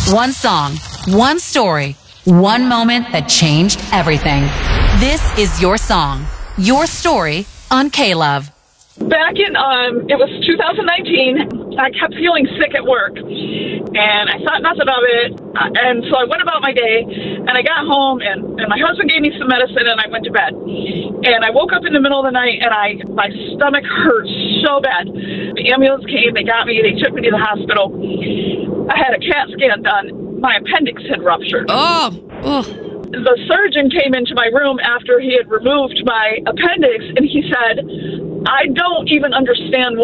One song, one story, one moment that changed everything. This is your song, your story on K-Love. Back in, it was 2019, I kept feeling sick at work, and I thought nothing of it, and so I went about my day, and I got home, and my husband gave me some medicine, and I went to bed. And I woke up in the middle of the night, and my stomach hurt so bad. The ambulance came, they got me, they took me to the hospital. I had a CAT scan done. My appendix had ruptured. Oh. The surgeon came into my room after he had removed my appendix, and he said, I don't even understand